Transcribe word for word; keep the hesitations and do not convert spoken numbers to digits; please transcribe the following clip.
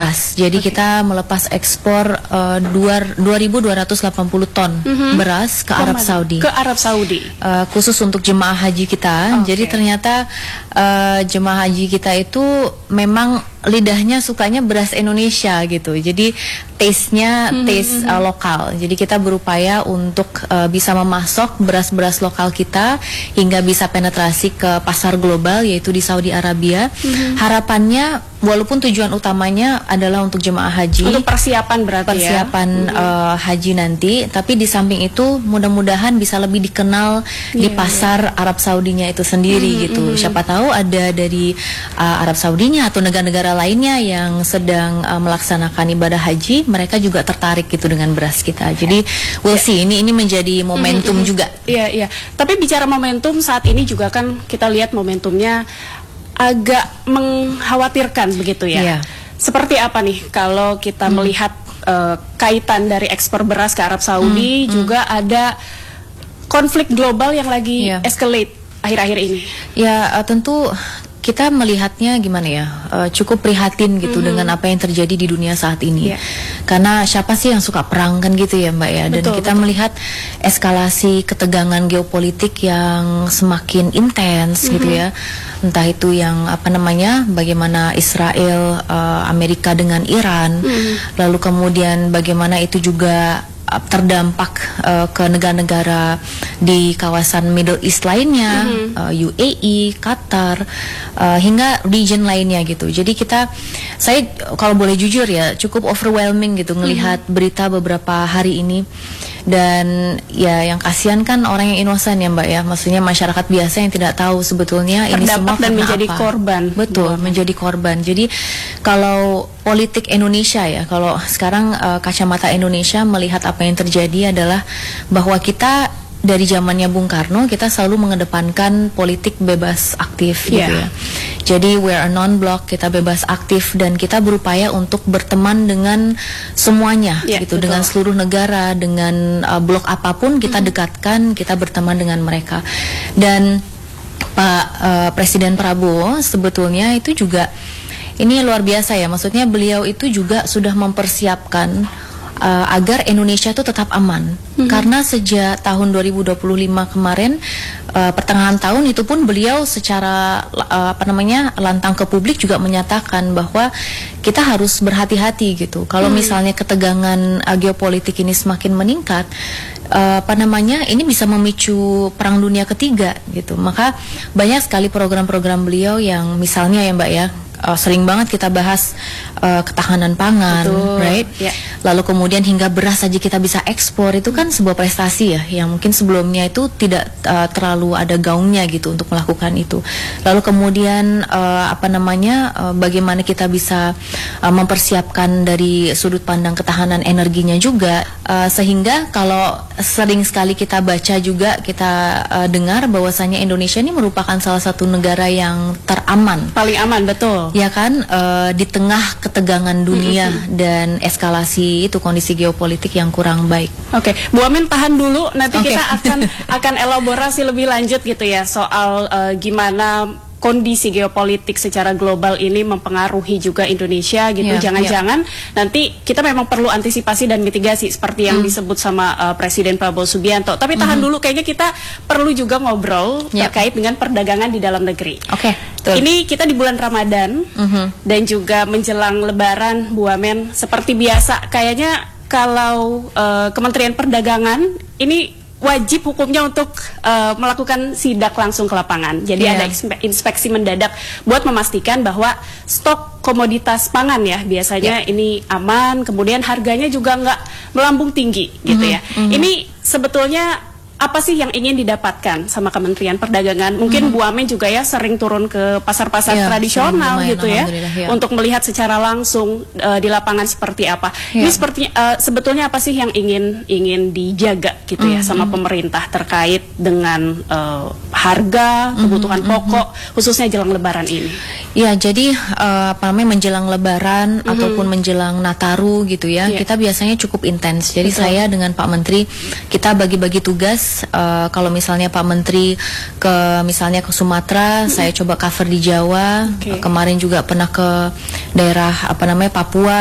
beras. Jadi okay. kita melepas ekspor uh, dua ribu dua ratus delapan puluh ton mm-hmm. beras ke Arab Saudi. Ke Arab Saudi. Uh, khusus untuk jemaah haji kita. Okay. Jadi ternyata uh, jemaah haji kita itu memang lidahnya sukanya beras Indonesia gitu. Jadi taste-nya mm-hmm. taste uh, lokal. Jadi kita berupaya untuk uh, bisa memasok beras-beras lokal kita hingga bisa penetrasi ke pasar global yaitu di Saudi Arabia. Mm-hmm. Harapannya walaupun tujuan utamanya adalah untuk jemaah haji, untuk persiapan berarti persiapan ya? uh, haji nanti, tapi di samping itu mudah-mudahan bisa lebih dikenal yeah, di pasar yeah. Arab Saudinya itu sendiri mm-hmm, gitu. Mm-hmm. Siapa tahu ada dari uh, Arab Saudinya atau negara-negara lainnya yang sedang uh, melaksanakan ibadah haji, mereka juga tertarik gitu dengan beras kita. Jadi we'll see, ini ini menjadi momentum mm-hmm, juga. Iya iya. Tapi bicara momentum saat ini juga kan kita lihat momentumnya agak mengkhawatirkan begitu ya. Yeah. Seperti apa nih kalau kita mm. melihat uh, kaitan dari ekspor beras ke Arab Saudi, mm, juga mm. ada konflik global yang lagi yeah. escalate akhir-akhir ini. Ya uh, tentu kita melihatnya gimana ya, uh, cukup prihatin gitu mm-hmm. dengan apa yang terjadi di dunia saat ini. Yeah. Karena siapa sih yang suka perang kan gitu ya Mbak ya. Dan betul, kita betul. melihat eskalasi ketegangan geopolitik yang semakin intens mm-hmm. gitu ya. Entah itu yang apa namanya, bagaimana Israel, uh, Amerika dengan Iran, mm-hmm. lalu kemudian bagaimana itu juga terdampak uh, ke negara-negara di kawasan Middle East lainnya, mm-hmm. uh, U A E, Qatar, uh, hingga region lainnya gitu. Jadi kita, saya kalau boleh jujur ya, cukup overwhelming gitu ngelihat mm-hmm. berita beberapa hari ini. Dan ya yang kasihan kan orang yang inosan ya Mbak ya, maksudnya masyarakat biasa yang tidak tahu sebetulnya terdampak ini semua dan menjadi apa. korban. Betul, hmm. menjadi korban. Jadi kalau politik Indonesia ya, kalau sekarang uh, kacamata Indonesia melihat apa yang terjadi adalah bahwa kita dari zamannya Bung Karno kita selalu mengedepankan politik bebas aktif yeah. gitu ya. Jadi we are non-block, kita bebas aktif dan kita berupaya untuk berteman dengan semuanya yeah, gitu, betul. Dengan seluruh negara, dengan uh, blok apapun kita mm-hmm. dekatkan, kita berteman dengan mereka. Dan Pak uh, Presiden Prabowo sebetulnya itu juga ini luar biasa ya, maksudnya beliau itu juga sudah mempersiapkan Uh, agar Indonesia itu tetap aman. Mm-hmm. Karena sejak tahun dua ribu dua puluh lima kemarin, uh, pertengahan tahun itu pun beliau secara uh, apa namanya lantang ke publik juga menyatakan bahwa kita harus berhati-hati gitu. Kalau mm. misalnya ketegangan uh, geopolitik ini semakin meningkat, uh, apa namanya ini bisa memicu perang dunia ketiga gitu. Maka banyak sekali program-program beliau yang misalnya ya Mbak ya, Uh, sering banget kita bahas uh, ketahanan pangan, betul, right? Yeah. Lalu kemudian hingga beras saja kita bisa ekspor, itu kan sebuah prestasi ya, yang mungkin sebelumnya itu tidak uh, terlalu ada gaungnya gitu untuk melakukan itu. Lalu kemudian uh, apa namanya, uh, bagaimana kita bisa uh, mempersiapkan dari sudut pandang ketahanan energinya juga, uh, sehingga kalau sering sekali kita baca juga kita uh, dengar bahwasanya Indonesia ini merupakan salah satu negara yang teraman, paling aman, betul. Ya kan, uh, di tengah ketegangan dunia mm-hmm. dan eskalasi itu kondisi geopolitik yang kurang baik. Oke, okay. Bu Amin tahan dulu, nanti okay. kita akan akan elaborasi lebih lanjut gitu ya soal uh, gimana kondisi geopolitik secara global ini mempengaruhi juga Indonesia gitu. Jangan-jangan yeah, yeah. nanti kita memang perlu antisipasi dan mitigasi seperti yang mm. disebut sama uh, Presiden Prabowo Subianto. Tapi tahan mm-hmm. dulu, kayaknya kita perlu juga ngobrol yeah. terkait dengan perdagangan di dalam negeri. Oke. Okay, ini kita di bulan Ramadan mm-hmm. dan juga menjelang Lebaran, Bu Amin. Seperti biasa, kayaknya kalau uh, Kementerian Perdagangan ini wajib hukumnya untuk uh, melakukan sidak langsung ke lapangan. Jadi yeah. ada inspeksi mendadak buat memastikan bahwa stok komoditas pangan ya biasanya yeah. ini aman, kemudian harganya juga nggak melambung tinggi gitu mm-hmm. ya. Mm-hmm. Ini sebetulnya apa sih yang ingin didapatkan sama Kementerian Perdagangan? Mungkin hmm. Bu Amin juga ya sering turun ke pasar-pasar ya, tradisional gitu ya, ya, untuk melihat secara langsung uh, di lapangan seperti apa. Ya. Ini seperti uh, sebetulnya apa sih yang ingin ingin dijaga gitu hmm. ya sama pemerintah terkait dengan uh, harga, kebutuhan hmm. pokok, hmm. khususnya jelang Lebaran ini? Ya, jadi uh, apa namanya menjelang Lebaran hmm. ataupun menjelang Nataru gitu ya, ya, kita biasanya cukup intens. Jadi Betul. saya dengan Pak Menteri kita bagi-bagi tugas. Uh, kalau misalnya Pak Menteri ke misalnya ke Sumatera, mm-hmm. saya coba cover di Jawa. Okay. Uh, kemarin juga pernah ke daerah apa namanya Papua.